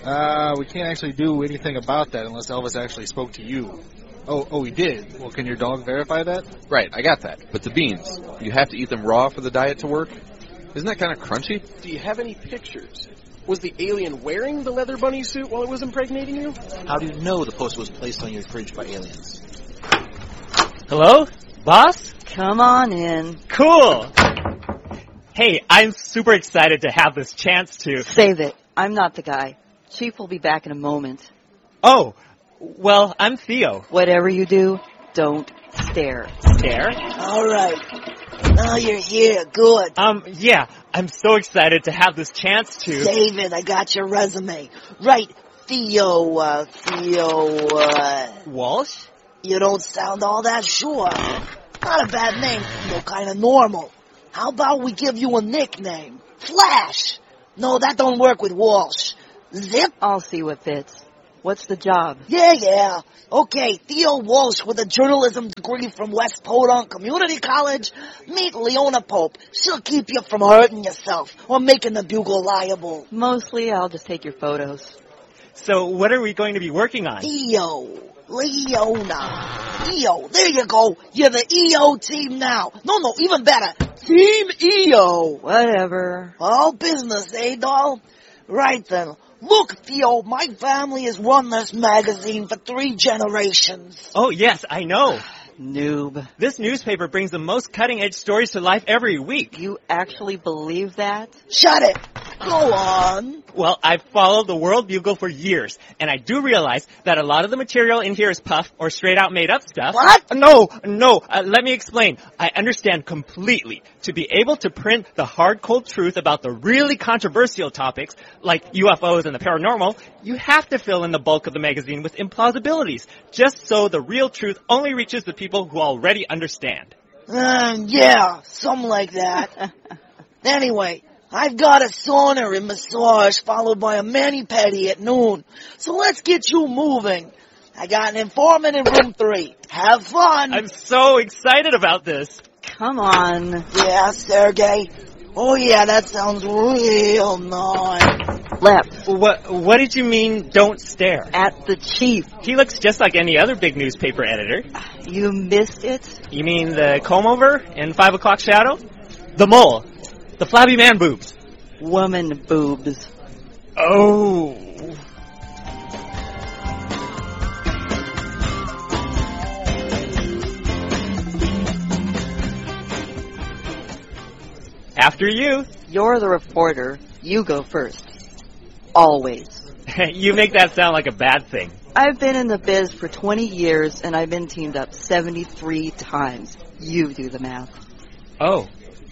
We can't actually do anything about that unless Elvis actually spoke to you. Oh, he did? Well, can your dog verify that? Right, I got that. But the beans, you have to eat them raw for the diet to work? Isn't that kind of crunchy? Do you have any pictures? Was the alien wearing the leather bunny suit while it was impregnating you? How do you know the poster was placed on your fridge by aliens? Hello? Boss? Come on in. Cool! Hey, I'm super excited to have this chance to... Save it. I'm not the guy. Chief will be back in a moment. Oh, well, I'm Theo. Whatever you do, don't stare. Stare? All right. Now you're here. Good. Yeah, I'm so excited to have this chance to... Save it. I got your resume. Right. Theo, Walsh? You don't sound all that sure. Not a bad name. Theo, kind of normal. How about we give you a nickname? Flash. No, that don't work with Walsh. Zip? I'll see what fits. What's the job? Yeah. Okay, Theo Walsh with a journalism degree from West Podunk Community College. Meet Leona Pope. She'll keep you from hurting yourself or making the Bugle liable. Mostly, I'll just take your photos. So what are we going to be working on? Leona. EO, there you go. You're the EO team now. No, even better. Team EO. Whatever. All business, eh, doll? Right then. Look, Theo, my family has run this magazine for 3 generations. Oh, yes, I know. Noob. This newspaper brings the most cutting-edge stories to life every week. You actually believe that? Shut it. Go on. Well, I've followed the World Bugle for years, and I do realize that a lot of the material in here is puff or straight-out made-up stuff. What? No, let me explain. I understand completely. To be able to print the hard, cold truth about the really controversial topics, like UFOs and the paranormal, you have to fill in the bulk of the magazine with implausibilities, just so the real truth only reaches the people who already understand. Yeah, something like that. Anyway, I've got a sauna and massage followed by a mani-pedi at noon. So let's get you moving. I got an informant in room 3. Have fun. I'm so excited about this. Come on. Yeah, Sergey. Oh, yeah, that sounds real nice. Left. What did you mean, don't stare? At the chief. He looks just like any other big newspaper editor. You missed it? You mean the comb-over in 5 o'clock shadow? The mole. The flabby man boobs. Woman boobs. Oh. After you. You're the reporter. You go first. Always. You make that sound like a bad thing. I've been in the biz for 20 years, and I've been teamed up 73 times. You do the math. Oh.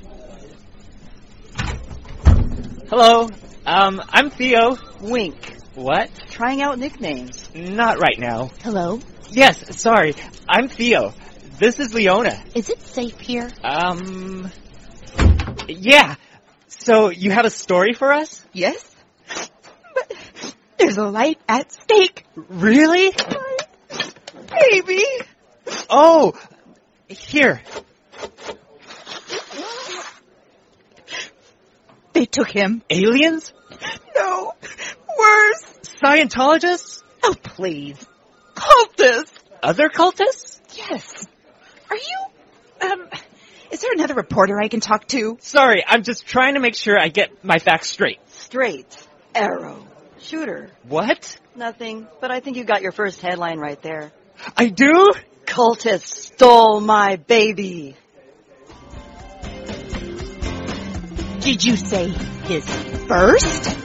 Hello. I'm Theo. Wink. What? Trying out nicknames. Not right now. Hello? Yes, sorry. I'm Theo. This is Leona. Is it safe here? Yeah. So, you have a story for us? Yes. But there's a life at stake. Really? Baby. Oh, here. They took him. Aliens? No. Worse. Scientologists? Oh, please. Cultists. Other cultists? Yes. Are you, is there another reporter I can talk to? Sorry, I'm just trying to make sure I get my facts straight. Straight. Arrow. Shooter. What? Nothing, but I think you got your first headline right there. I do? Cultists stole my baby. Did you say his first?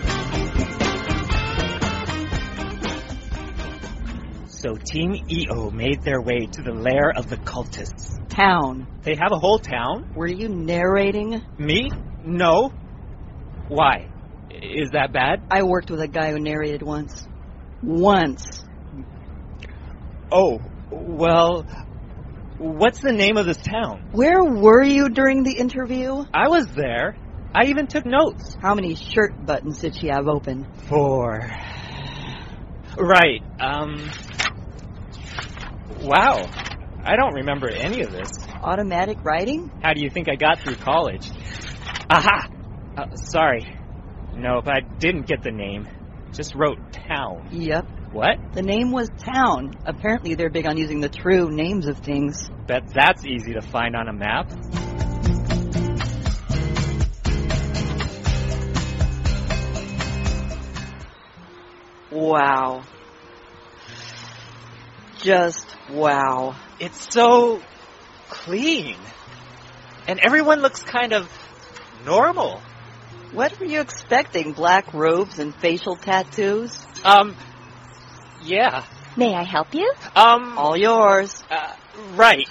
So Team EO made their way to the lair of the cultists. Town. They have a whole town? Were you narrating? Me? No. Why? Is that bad? I worked with a guy who narrated once. Once. Oh, well, what's the name of this town? Where were you during the interview? I was there. I even took notes. How many shirt buttons did she have open? 4. Right, wow. I don't remember any of this. Automatic writing? How do you think I got through college? Aha! Sorry. Nope, I didn't get the name. Just wrote town. Yep. What? The name was Town. Apparently they're big on using the true names of things. Bet that's easy to find on a map. Wow. Just wow. It's so clean. And everyone looks kind of normal. What were you expecting? Black robes and facial tattoos? Yeah. May I help you? All yours. Right.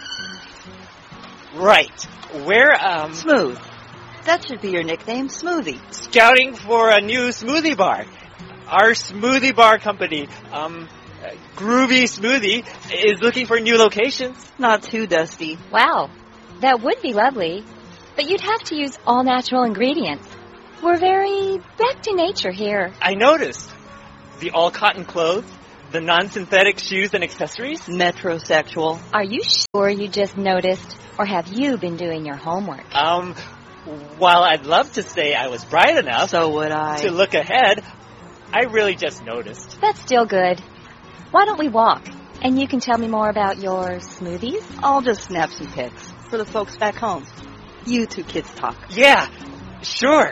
Right. We're, Smooth. That should be your nickname, Smoothie. scouting for a new smoothie bar. Our smoothie bar company, Groovy Smoothie, is looking for new locations. Not too dusty. Wow, that would be lovely. But you'd have to use all natural ingredients. We're very back to nature here. I noticed. The all-cotton clothes, the non-synthetic shoes and accessories. Metrosexual. Are you sure you just noticed, or have you been doing your homework? While I'd love to say I was bright enough So would I. to look ahead, I really just noticed. That's still good. Why don't we walk? And you can tell me more about your smoothies? I'll just snap some pics for the folks back home. You two kids talk. Yeah, sure.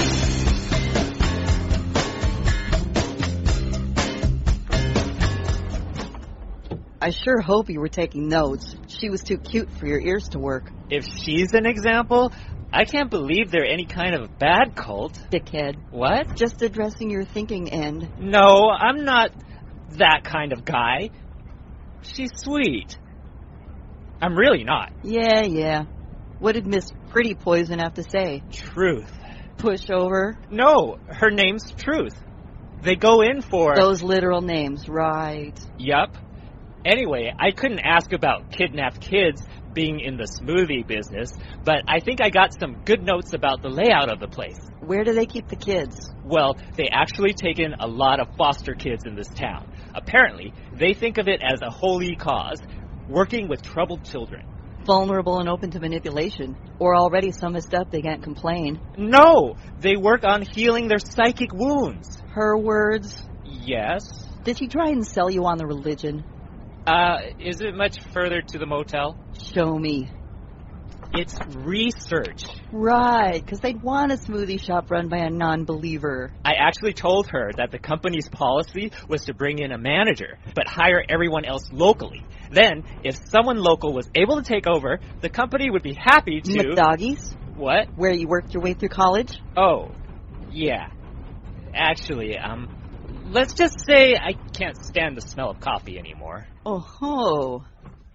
I sure hope you were taking notes. She was too cute for your ears to work. If she's an example, I can't believe they're any kind of bad cult. Dickhead. What? Just addressing your thinking end. No, I'm not that kind of guy. She's sweet. I'm really not. Yeah. What did Miss Pretty Poison have to say? Truth. Pushover? No, her name's Truth. They go in for... Those literal names, right. Yup. Anyway, I couldn't ask about kidnapped kids being in the smoothie business, but I think I got some good notes about the layout of the place. Where do they keep the kids? Well, they actually take in a lot of foster kids in this town. Apparently, they think of it as a holy cause, working with troubled children. Vulnerable and open to manipulation. Or already so messed up they can't complain. No! They work on healing their psychic wounds. Her words? Yes? Did she try and sell you on the religion? Is it much further to the motel? Show me. It's research. Right, because they'd want a smoothie shop run by a non-believer. I actually told her that the company's policy was to bring in a manager, but hire everyone else locally. Then, if someone local was able to take over, the company would be happy to... McDoggies? What? Where you worked your way through college? Oh, yeah. Actually, let's just say I can't stand the smell of coffee anymore. Oh ho.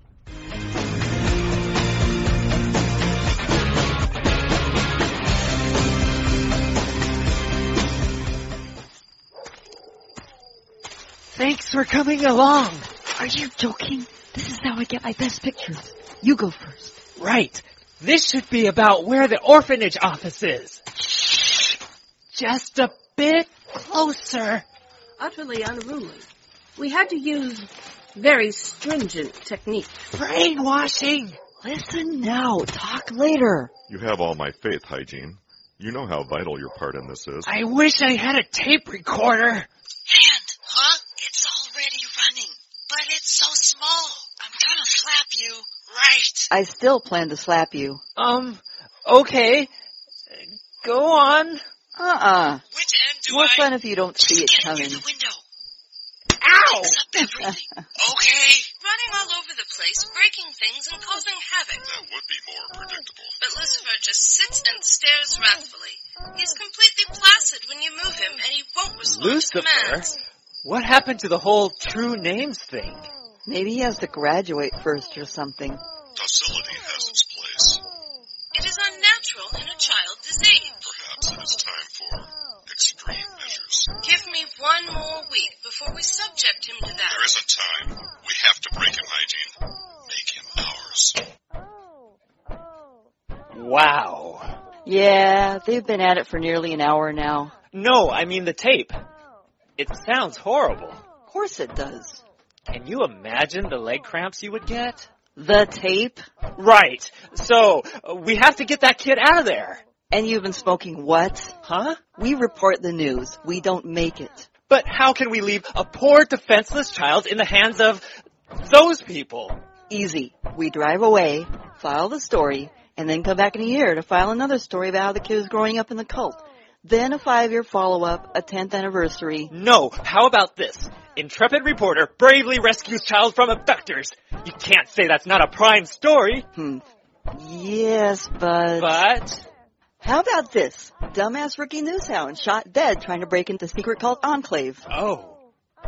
Thanks for coming along. Are you joking? This is how I get my best pictures. You go first. Right. This should be about where the orphanage office is. Shh. Just a bit closer. Utterly unruly. We had to use very stringent techniques. Brainwashing. Listen now. Talk later. You have all my faith, Hygiene. You know how vital your part in this is. I wish I had a tape recorder. Hand, huh? It's already running, but it's so small. I'm gonna slap you, right? I still plan to slap you. Okay. Go on. Which end do More I... fun if you don't see it Just get coming. near the window. Ow! Fix up everything. Okay. Running all over the place, breaking things, and causing havoc. That would be more predictable. But Lucifer just sits and stares wrathfully. He's completely placid when you move him, and he won't respond to Lucifer? commands. What happened to the whole true names thing? Maybe he has to graduate first or something. Docility has its place. It is unnatural in a child diseased. Perhaps it is time for extreme measures. Give me one more week before we subject him to that. There isn't time. We have to break him, Hygiene. Make him ours. Wow. Yeah, they've been at it for nearly an hour now. No, I mean the tape. It sounds horrible. Of course it does. Can you imagine the leg cramps you would get? The tape? Right. So, we have to get that kid out of there. And you've been smoking what? Huh? We report the news. We don't make it. But how can we leave a poor, defenseless child in the hands of those people? Easy. We drive away, file the story, and then come back in a year to file another story about how the kid was growing up in the cult. Then a 5-year follow-up, a 10th anniversary. No, how about this? Intrepid reporter bravely rescues child from abductors. You can't say that's not a prime story. Yes, but... But? How about this? Dumbass rookie newshound shot dead trying to break into secret cult enclave. Oh.